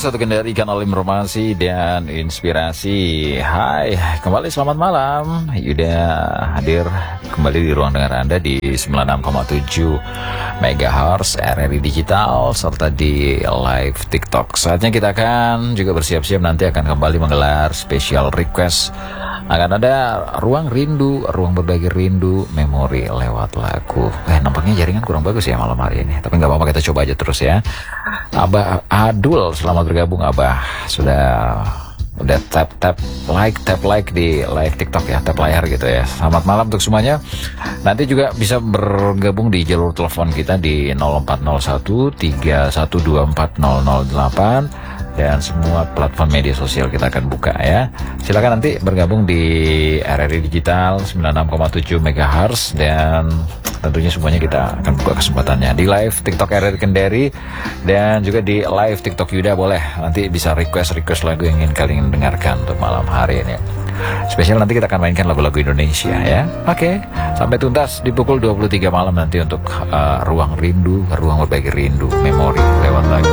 satu Kendari, kanal informasi dan inspirasi. Hai, kembali selamat malam. Yuda hadir kembali di ruang dengar Anda di 96,7 MHz RRI Digital serta di live TikTok. Saatnya kita akan juga bersiap-siap, nanti akan kembali menggelar special request. Akan ada ruang rindu, ruang berbagi rindu, memori lewat lagu. Nampaknya jaringan kurang bagus ya malam hari ini, tapi nggak apa-apa, kita coba aja terus ya. Abah Adul, selamat bergabung Abah. Udah tap like di live TikTok ya, tap layar gitu ya. Selamat malam untuk semuanya. Nanti juga bisa bergabung di jalur telepon kita di 0401 3124 008 dan semua platform media sosial kita akan buka ya. Silakan nanti bergabung di RRI Digital 96,7 MHz dan tentunya semuanya kita akan buka kesempatannya di live TikTok RRI Kendari dan juga di live TikTok Yuda. Boleh nanti bisa request lagu yang ingin kalian dengarkan untuk malam hari ini. Spesial nanti kita akan mainkan lagu-lagu Indonesia ya. Oke, sampai tuntas di pukul 23 malam nanti untuk ruang rindu, ruang berbagi rindu, memori lewat lagu.